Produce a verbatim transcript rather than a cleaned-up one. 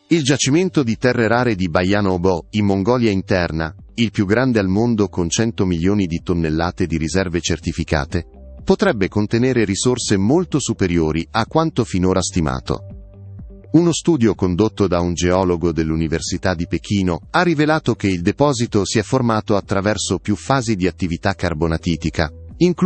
Il giacimento di terre rare di Bayan Obo, in Mongolia interna, il più grande al mondo con cento milioni di tonnellate di riserve certificate, potrebbe contenere risorse molto superiori a quanto finora stimato. Uno studio condotto da un geologo dell'Università di Pechino ha rivelato che il deposito si è formato attraverso più fasi di attività carbonatitica, includendo